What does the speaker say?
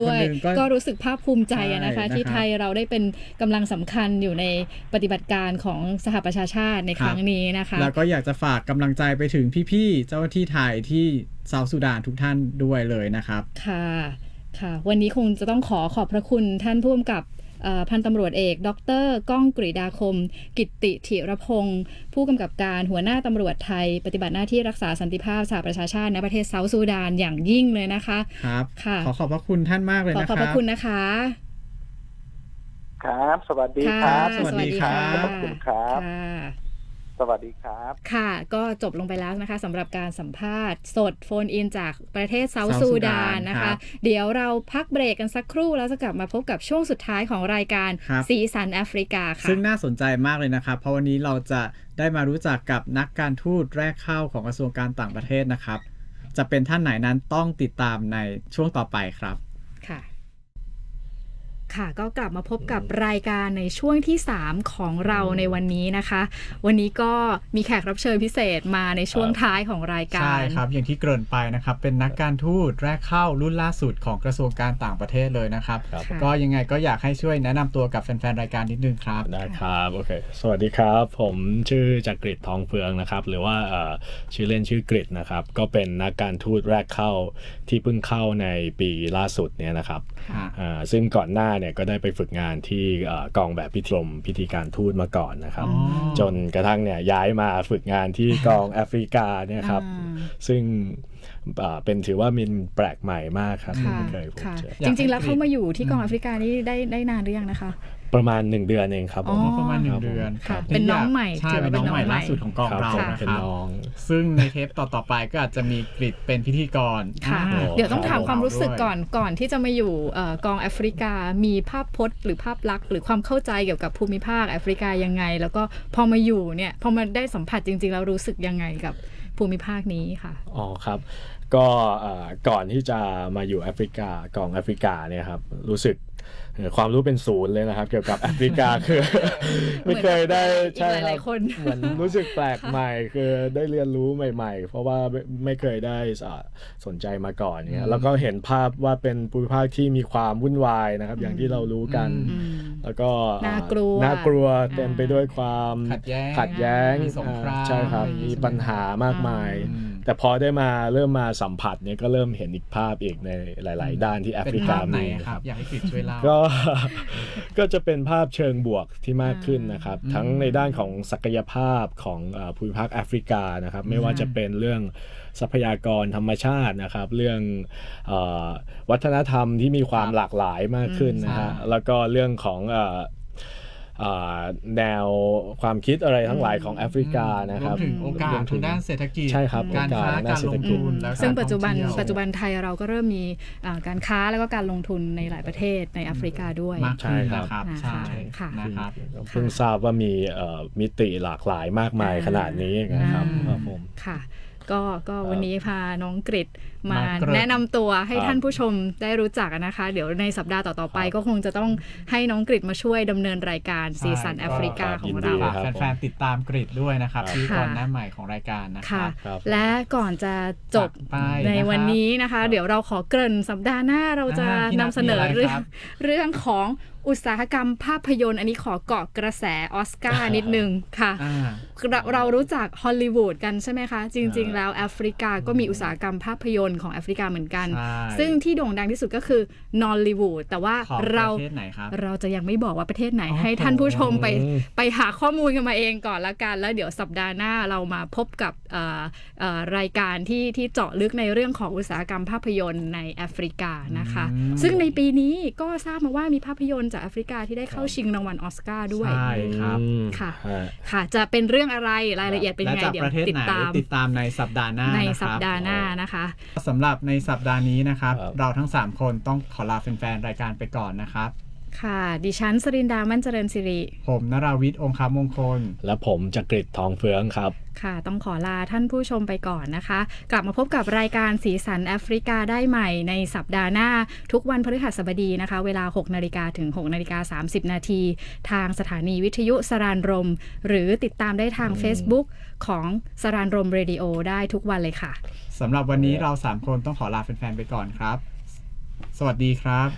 ด้วยก็รู้สึกภาคภูมิใจนะคะที่ไทยเราได้เป็นกำลังสำคัญอยู่ในปฏิบัติการของสหประชาชาติในครั้งนี้นะคะแล้วก็อยากจะฝากกำลังใจไปถึงพี่ๆเจ้าหน้าที่ไทยที่เซาท์ซูดานทุกท่านด้วยเลยนะครับค่ะวันนี้คงจะต้องขอบพระคุณท่านผู้กำกับพันตำรวจเอกดร.ก้องกฤษดาคมกิตติถิรพงศ์ผู้กำกับการหัวหน้าตำรวจไทยปฏิบัติหน้าที่รักษาสันติภาพสหประชาชาติในประเทศเซาท์ซูดานอย่างยิ่งเลยนะคะครับค่ะขอบพระคุณท่านมากเลยนะครับขอบพระคุณนะคะครับสวัสดีครับสวัสดีครับขอบคุณครับสวัสดีครับค่ะก็จบลงไปแล้วนะคะสำหรับการสัมภาษณ์สดโฟนอินจากประเทศเซาท์ซูดานนะคะเดี๋ยวเราพักเบรกกันสักครู่แล้วจะกลับมาพบกับช่วงสุดท้ายของรายการสีสันแอฟริกาค่ะซึ่งน่าสนใจมากเลยนะครับเพราะวันนี้เราจะได้มารู้จักกับนักการทูตแรกเข้าของกระทรวงการต่างประเทศนะครับจะเป็นท่านไหนนั้นต้องติดตามในช่วงต่อไปครับค่ะก็กลับมาพบกับรายการในช่วงที่3ของเราในวันนี้นะคะวันนี้ก็มีแขกรับเชิญพิเศษมาในช่วงท้ายของรายการใช่ครับอย่างที่เกริ่นไปนะครับเป็นนักการทูตแรกเข้ารุ่นล่าสุดของกระทรวงการต่างประเทศเลยนะครับก็ยังไงก็อยากให้ช่วยแนะนำตัวกับแฟนๆรายการนิดนึงครับได้ครับโอเคสวัสดีครับผมชื่อจักริดทองเฟืองนะครับหรือว่าชื่อเล่นชื่อกริดนะครับก็เป็นนักการทูตแรกเข้าที่เพิ่งเข้าในปีล่าสุดเนี่ยนะครับซึ่งก่อนหน้าเนี่ยก็ได้ไปฝึกงานที่กองแบบพิธีการทูตมาก่อนนะครับจนกระทั่งเนี่ยย้ายมาฝึกงานที่กองแอฟริกาเนี่ยครับซึ่งเป็นถือว่ามีแปลกใหม่มากครับไม่เคยพบเจอจริงๆแล้วเข้ามาอยู่ที่กองแอฟริกานี่ได้นานหรือยังนะคะประมาณ1เดือนเองครับประมาณ1เดือนเป็นน้องใหม่ใช่เป็นน้องใหม่ล่าสุดของกองเรานะครับซึ่งในเทปต่อไปก็อาจจะมีกริดเป็นพิธีกรเดี๋ยวต้องถามความรู้สึกก่อนที่จะมาอยู่กองแอฟริกามีภาพพจน์หรือภาพลักษณ์หรือความเข้าใจเกี่ยวกับภูมิภาคแอฟริกายังไงแล้วก็พอมาอยู่เนี่ยพอมาได้สัมผัสจริงๆแล้วรู้สึกยังไงกับภูมิภาคนี้ค่ะครับก็ก่อนที่จะมาอยู่แอฟริกากองแอฟริกาเนี่ยครับรู้สึกความรู้เป็นศูนย์เลยนะครับเกี่ยวกับแอฟริกาคือไม่เคยได้ใช่ครับเหมือนรู้สึกแปลกใหม่คือได้เรียนรู้ใหม่ๆเพราะว่าไม่เคยได้สนใจมาก่อนเนี่ยแล้วก็เห็นภาพว่าเป็นภูมิภาคที่มีความวุ่นวายนะครับอย่างที่เรารู้กันแล้วก็น่ากลัวเต็มไปด้วยความขัดแย้งมีสงครามใช่ครับมีปัญหามากมายแต่พอได้มาเริ่มมาสัมผัสเนี่ยก็เริ่มเห็นอีกภาพอีกในหลายๆด้านที่แอฟริกามีครับอยากให้กฤษช่วยเล่าก็จะเป็นภาพเชิงบวกที่มากขึ้นนะครับทั้งในด้านของศักยภาพของภูมิภาคแอฟริกานะครับไม่ว่าจะเป็นเรื่องทรัพยากรธรรมชาตินะครับเรื่องวัฒนธรรมที่มีความหลากหลายมากขึ้นนะฮะแล้วก็เรื่องของแนวความคิดอะไรทั้งหลายของแอฟริกานะครับรวมถึงโอกาสทางด้านเศรษฐกิจใช่ครับการค้าการลงทุนซึ่งปัจจุบันไทยเราก็เริ่มมีการค้าแล้วก็การลงทุนในหลายประเทศในแอฟริกาด้วยใช่ครับใช่นะครับเพิ่งทราบว่ามีมิติหลากหลายมากมายขนาดนี้นะครับผมค่ะก็วันนี้พาน้องกฤษมาแนะนำตัวให้ท่านผู้ชมได้รู้จักนะคะเดี๋ยวในสัปดาห์ต่อไปก็คงจะต้องให้น้องกฤษมาช่วยดำเนินรายการสีสันแอฟริกาของเราแฟนๆติดตามกฤษด้วยนะครับที่ก่อนหน้าใหม่ของรายการนะครับและก่อนจะจบในวันนี้นะคะเดี๋ยวเราขอเกริ่นสัปดาห์หน้าเราจะนำเสนอเรื่องของอุตสาหกรรมภาพยนตร์อันนี้ขอเกาะกระแสออสการ์นิดนึงค่ะเรารู้จักฮอลลีวูดกันใช่ไหมคะจริงๆแล้วแอฟริกาก็มีอุตสาหกรรมภาพยนตร์ของแอฟริกาเหมือนกันซึ่งที่โด่งดังที่สุดก็คือนอลลีวูดแต่ว่าเราจะยังไม่บอกว่าประเทศไหนให้ท่านผู้ชมไปหาข้อมูลกันมาเองก่อนละกันแล้วเดี๋ยวสัปดาห์หน้าเรามาพบกับรายการที่เจาะลึกในเรื่องของอุตสาหกรรมภาพยนตร์ในแอฟริกานะคะซึ่งในปีนี้ก็ทราบมาว่ามีภาพยนตร์จากแอฟริกาที่ได้เข้าชิงรางวัลออสการ์ด้วยใช่ครับค่ะจะเป็นเรื่องอะไรรายละเอียดเป็นไงเดี๋ยวติดตามในสัปดาห์หน้านะคะสำหรับในสัปดาห์นี้นะครับเราทั้ง3คนต้องขอลาแฟนๆรายการไปก่อนนะครับค่ะดิฉันสรินดามั่นเจริญสิริผมนราวิทย์องคมงคลและผมจักริดทองเฟืองครับค่ะต้องขอลาท่านผู้ชมไปก่อนนะคะกลับมาพบกับรายการสีสันแอฟริกาได้ใหม่ในสัปดาห์หน้าทุกวันพฤหัสบดีนะคะเวลา 6 นาฬิกาถึง 6 นาฬิกา 30 นาทีทางสถานีวิทยุสรานรมหรือติดตามได้ทาง Facebook ของสรานรมเรดิโอได้ทุกวันเลยค่ะสำหรับวันนี้เรา3คนต้องขอลาแฟนๆไปก่อนครับสวัสดีครับ